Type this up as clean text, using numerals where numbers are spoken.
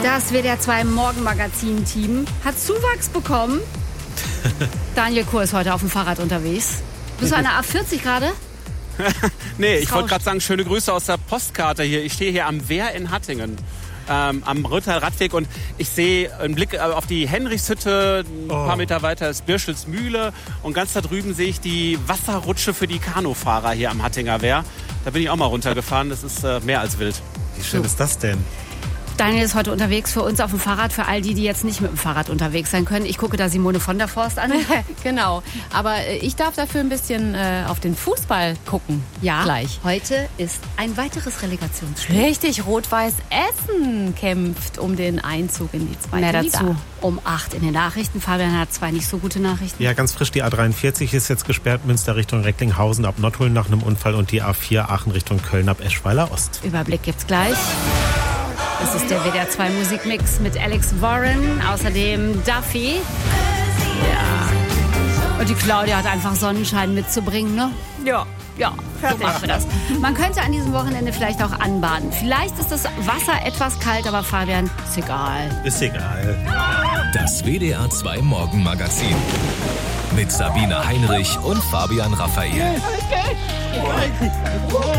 Das WDR 2 Morgenmagazin-Team hat Zuwachs bekommen. Daniel Kur ist heute auf dem Fahrrad unterwegs. Bist du an der A40 gerade? Nee, ich wollte gerade sagen, schöne Grüße aus der Postkarte hier. Ich stehe hier am Wehr in Hattingen, am Röther Radweg, und ich sehe einen Blick auf die Henrichshütte. Ein paar Meter weiter ist Birschels Mühle und ganz da drüben sehe ich die Wasserrutsche für die Kanufahrer hier am Hattinger Wehr. Da bin ich auch mal runtergefahren, das ist mehr als wild. Wie schön ist das denn? Daniel ist heute unterwegs für uns auf dem Fahrrad, für all die jetzt nicht mit dem Fahrrad unterwegs sein können. Ich gucke da Simone von der Forst an. Genau, aber ich darf dafür ein bisschen auf den Fußball gucken. Ja, gleich. Heute ist ein weiteres Relegationsspiel. Richtig, Rot-Weiß Essen kämpft um den Einzug in die zweite Mehr Liga. dazu um 8 in den Nachrichten. Fabian hat zwei nicht so gute Nachrichten. Ja, ganz frisch, die A43 ist jetzt gesperrt, Münster Richtung Recklinghausen ab Nottuln nach einem Unfall und die A4 Aachen Richtung Köln ab Eschweiler Ost. Überblick gibt's gleich. Das ist der WDR 2 Musikmix mit Alex Warren, außerdem Duffy. Ja. Und die Claudia hat einfach Sonnenschein mitzubringen, ne? Ja, so machen wir das. Man könnte an diesem Wochenende vielleicht auch anbaden. Vielleicht ist das Wasser etwas kalt, aber Fabian, ist egal. Ist egal. Das WDR 2 Morgenmagazin mit Sabine Heinrich und Fabian Raphael.